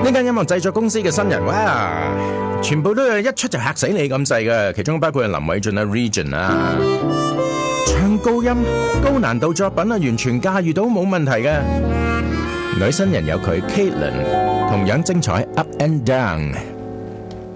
呢間音樂製作公司嘅新人，哇，全部都係一出就嚇死你咁滯嘅，其中包括林偉俊啊、Region 啊，唱高音、高難度作品啊，完全駕馭到冇問題嘅。女新人有佢 Caitlin，同樣精彩 Up and Down。